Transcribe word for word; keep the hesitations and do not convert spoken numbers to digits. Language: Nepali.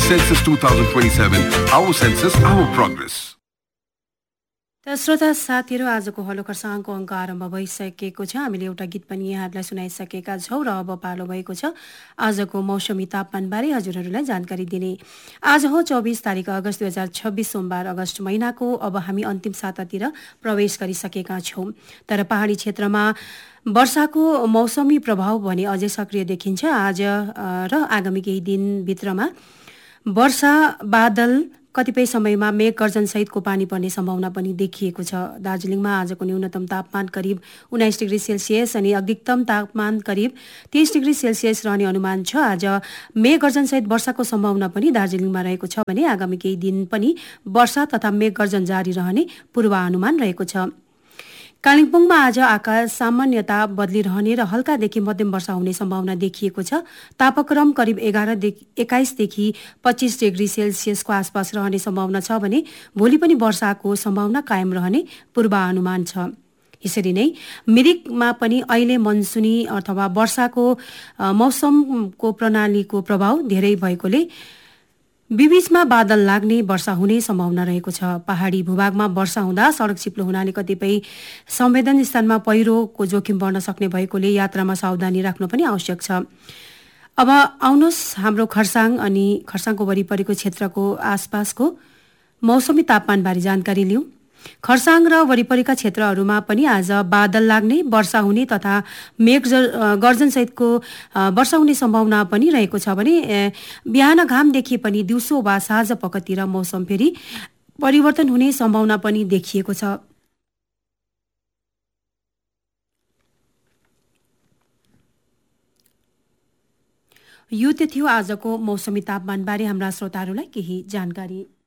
Census twenty twenty-seven, our census, our progress. त श्रोता साथीहरू, आजको हलो खरसाङको अङ्क आरम्भ भइसकेको छ। हामीले एउटा गीत पनि यहाँहरूलाई सुनाइसकेका छौँ र अब पालो भएको छ आजको मौसमी तापमानबारे हजुरहरूलाई जानकारी दिने। आज हो चौबिस तारिक अगस्त दुई हजार छब्बिस सोमबार। अगस्त महिनाको अब हामी अन्तिम सातातिर प्रवेश गरिसकेका छौँ। तर पहाडी क्षेत्रमा वर्षाको मौसमी प्रभाव भने अझै सक्रिय देखिन्छ। आज र आगामी केही दिनभित्रमा वर्षा बादल कतिपय समयमा मेघ गर्जनसहितको पानी पर्ने सम्भावना पनि देखिएको छ। दार्जिलिङमा आजको न्यूनतम तापमान करिब उन्नाइस डिग्री सेल्सियस अनि अधिकतम तापमान करिब तीस डिग्री सेल्सियस रहने अनुमान छ। आज मेघ गर्जनसहित वर्षाको सम्भावना पनि दार्जिलिङमा रहेको छ भने आगामी केही दिन पनि वर्षा तथा मेघ गर्जन जारी रहने पूर्वानुमान रहेको छ। कालिम्पोङमा आज आकाश सामान्यता बदलिरहने र हल्कादेखि मध्यम वर्षा हुने सम्भावना देखिएको छ। तापक्रम करिब एघारदेखि एक्काइसदेखि पच्चिस डिग्री सेल्सियसको आसपास रहने सम्भावना छ भने भोलि पनि वर्षाको सम्भावना कायम रहने पूर्वानुमान छ। यसरी नै मिरिकमा पनि अहिले मनसुनी अथवा वर्षाको मौसमको प्रणालीको प्रभाव धेरै भएकोले बीबीचमा बादल लाग्ने वर्षा हुने सम्भावना रहेको छ। पहाडी भूभागमा वर्षा हुँदा सडक चिप्लो हुनाले कतिपय संवेदन स्थानमा पहिरोको जोखिम बढ्न सक्ने भएकोले यात्रामा सावधानी राख्नु पनि आवश्यक छ। अब आउनुहोस् हाम्रो खरसाङ अनि खरसाङको वरिपरिको क्षेत्रको आसपासको मौसमी तापमानबारे जानकारी लिउँ। खरसाङ र वरिपरिका क्षेत्रहरूमा पनि आज बादल लाग्ने, वर्षा हुने तथा मेघ गर्जनसहितको वर्षा हुने सम्भावना पनि रहेको छ भने बिहान घाम देखिए पनि दिउँसो वा साँझ पखतिर मौसम फेरि परिवर्तन हुने सम्भावना पनि देखिएको छ। यो थियो आजको मौसमी तापमानबारे हाम्रा श्रोताहरूलाई केही जानकारी।